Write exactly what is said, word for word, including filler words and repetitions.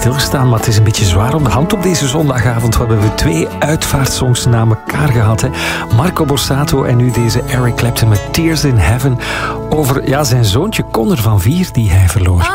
stilstaan, maar het is een beetje zwaar om de hand op deze zondagavond. We hebben twee uitvaartsongs na elkaar gehad. Hè. Marco Borsato en nu deze Eric Clapton met Tears in Heaven over ja, zijn zoontje Connor van vier die hij verloor.